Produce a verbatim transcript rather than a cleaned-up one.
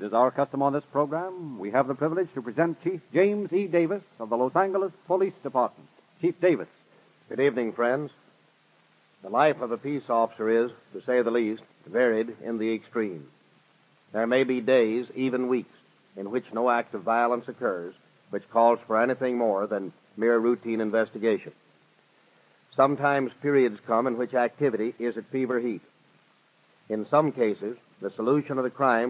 is our custom on this program, we have the privilege to present Chief James E. Davis of the Los Angeles Police Department. Chief Davis. Good evening, friends. The life of a peace officer is, to say the least, varied in the extreme. There may be days, even weeks, in which no act of violence occurs which calls for anything more than mere routine investigation. Sometimes periods come in which activity is at fever heat. In some cases, the solution of the crime